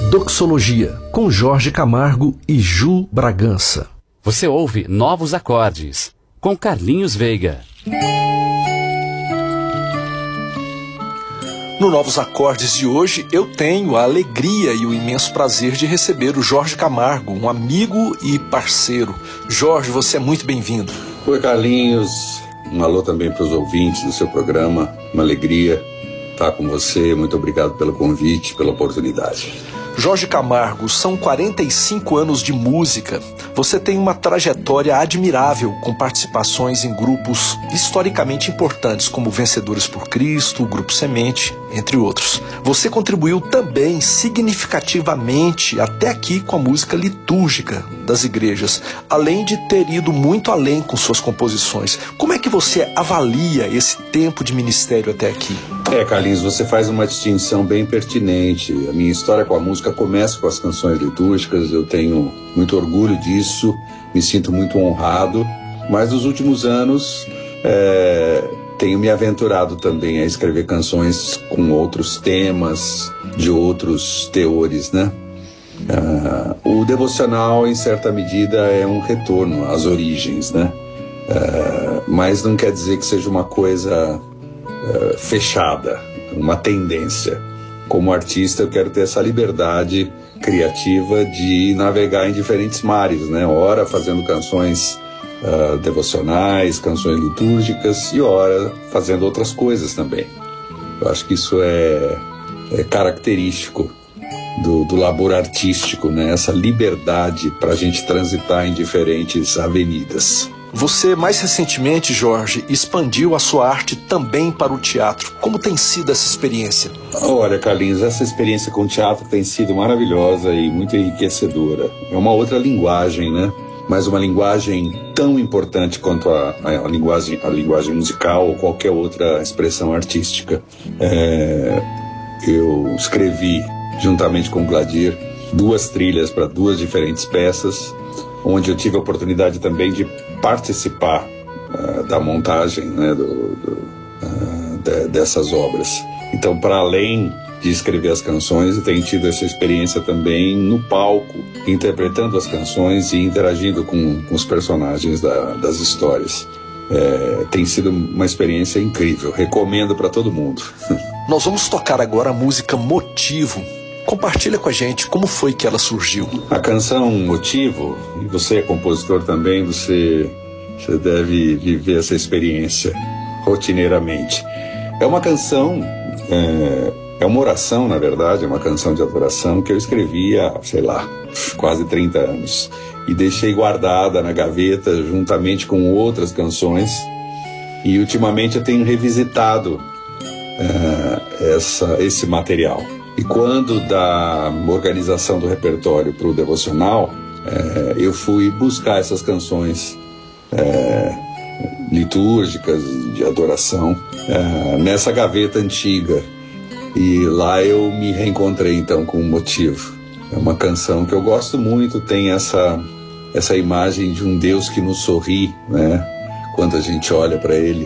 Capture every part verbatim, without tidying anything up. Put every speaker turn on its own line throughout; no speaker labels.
Doxologia, com Jorge Camargo e Ju Bragança.
Você ouve Novos Acordes, com Carlinhos Veiga.
No Novos Acordes de hoje, eu tenho a alegria e o imenso prazer de receber o Jorge Camargo, um amigo e parceiro. Jorge, você é muito bem-vindo.
Oi, Carlinhos. Um alô também para os ouvintes do seu programa. Uma alegria estar com você. Muito obrigado pelo convite, pela oportunidade.
Jorge Camargo, são quarenta e cinco anos de música. Você tem uma trajetória admirável, com participações em grupos historicamente importantes, como Vencedores por Cristo, o Grupo Semente, entre outros. Você contribuiu também significativamente até aqui com a música litúrgica das igrejas, além de ter ido muito além com suas composições. Como é que você avalia esse tempo de ministério até aqui?
É, Carlinhos, você faz uma distinção bem pertinente. A minha história com a música começa com as canções litúrgicas, eu tenho muito orgulho disso, me sinto muito honrado, mas nos últimos anos é, tenho me aventurado também a escrever canções com outros temas, de outros teores, né? Uh, o devocional, em certa medida, é um retorno às origens, né? Uh, mas não quer dizer que seja uma coisa uh, fechada, uma tendência. Como artista, eu quero ter essa liberdade criativa de navegar em diferentes mares, né? Ora fazendo canções uh, devocionais, canções litúrgicas, e ora fazendo outras coisas também. Eu acho que isso é, é característico Do, do labor artístico, né? Essa liberdade para a gente transitar em diferentes avenidas.
Você, mais recentemente, Jorge, expandiu a sua arte também para o teatro. Como tem sido essa experiência?
Olha, Carlinhos, essa experiência com o teatro tem sido maravilhosa e muito enriquecedora. É uma outra linguagem, né? Mas uma linguagem tão importante quanto a, a, a, linguagem, a linguagem musical ou qualquer outra expressão artística. É, eu escrevi, juntamente com o Gladir, duas trilhas para duas diferentes peças, onde eu tive a oportunidade também de participar uh, da montagem, né, do, do, uh, de, dessas obras. Então, para além de escrever as canções, eu tenho tido essa experiência também no palco, interpretando as canções e interagindo com, com os personagens da, das histórias. É, tem sido uma experiência incrível, recomendo para todo mundo.
Nós vamos tocar agora a música Motivo. Compartilha com a gente como foi que ela surgiu.
A canção Motivo, e você é compositor também, você, você deve viver essa experiência rotineiramente. É uma canção, é, é uma oração, na verdade, é uma canção de adoração que eu escrevi há, sei lá, quase trinta anos. E deixei guardada na gaveta juntamente com outras canções. E ultimamente eu tenho revisitado é, essa, esse material. E quando da organização do repertório para o devocional, é, eu fui buscar essas canções é, litúrgicas, de adoração, é, nessa gaveta antiga. E lá eu me reencontrei então com o Motivo. É uma canção que eu gosto muito, tem essa, essa imagem de um Deus que nos sorri, né, quando a gente olha para Ele.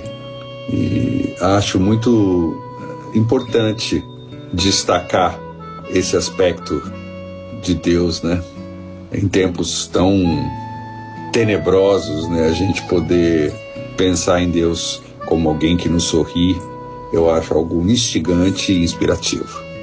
E acho muito importante destacar esse aspecto de Deus, né? Em tempos tão tenebrosos, né? A gente poder pensar em Deus como alguém que nos sorri, eu acho algo instigante e inspirativo.